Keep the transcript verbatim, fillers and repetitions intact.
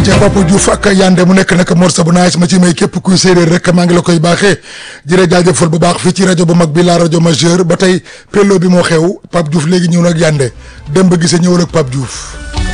ca Papa Diouf ak Yandé mu nekk nag morceau bu nice ma ci may képp kuy séeréer rek maa ngi la koy baaxee jërë jaajëfal bu baax fii ci rajo bu mag bi la rajo majeur ba tey pello bi moo xew Pape Diouf léegi ñëw na ak Yandé dem ba gisee ñëwal ak Pape Diouf